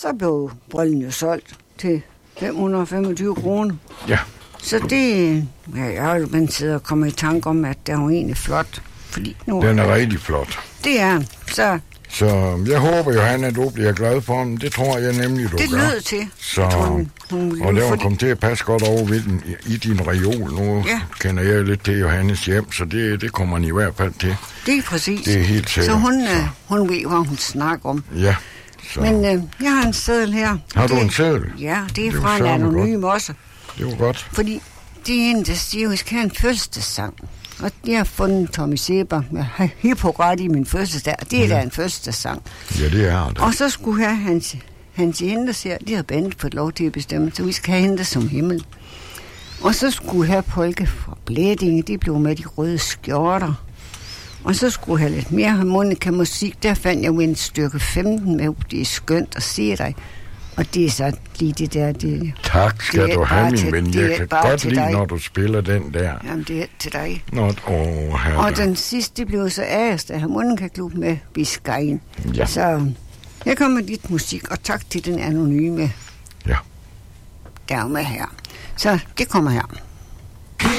så blev brillen jo solgt til 525 kroner. Ja. Så det, jeg har jo blandt siddet og kommet i tanke om, at det er jo egentlig flot. Fordi nu Den er rigtig flot. det er, Så jeg håber, Johanna, du bliver glad for dem. Det tror jeg nemlig, du det gør. lød til. Så, Hun og det var kommet til at passe godt over ved den, i din reol. Nu kender jeg lidt til Johannes hjem, så det kommer han i hvert fald til. Det er præcis. Det er helt sikkert. Så hun ved, hvad hun snakker om. Ja. Så. Men jeg har en seddel her. Har du en seddel? Ja, det er Det var fra en sørme anonym også. Det var godt. Fordi det er en, der siger, at vi skal have en fødselsdagssang. Og jeg har fundet Tommy Seber med Hippograt i min fødselsdag. Det er da en fødselsdagssang. Ja, det er det. Og så skulle have Hans Jenters her, de har bandet fået lov til at bestemme, så vi skal have hende som himmel. Og så skulle have Polke fra Blædinge, de blev med de røde skjorter. Og så skulle have lidt mere harmonikamusik. Der fandt jeg jo en stykke 15 med, det er skønt at se dig. Og det er så lige det der... Tak skal du have, min ven. Jeg kan godt lide, dig. når du spiller den der. Jamen, det er til dig. Og den sidste, det blev så Agerst af Harmonikaklub med Biscayen. Ja. Så jeg kommer med lidt musik, og tak til den anonyme, Ja. der er med her. Så det kommer her.